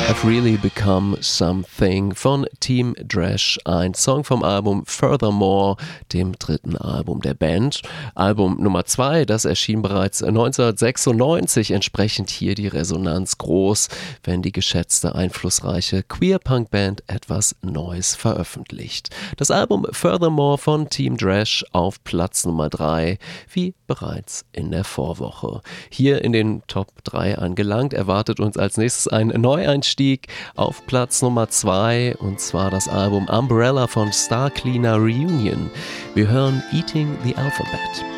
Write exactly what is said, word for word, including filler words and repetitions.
I've Really Become Something von Team Dresch, ein Song vom Album Furthermore, dem dritten Album der Band. Album Nummer zwei, das erschien bereits neunzehnhundertsechsundneunzig, entsprechend hier die Resonanz groß, wenn die geschätzte, einflussreiche Queer-Punk-Band etwas Neues veröffentlicht. Das Album Furthermore von Team Dresch auf Platz Nummer drei, wie bereits in der Vorwoche. Hier in den Top drei angelangt, erwartet uns als nächstes ein Neueinstieg auf Platz Nummer zwei, und zwar das Album Umbrella von Star Cleaner Reunion. Wir hören Eating the Alphabet.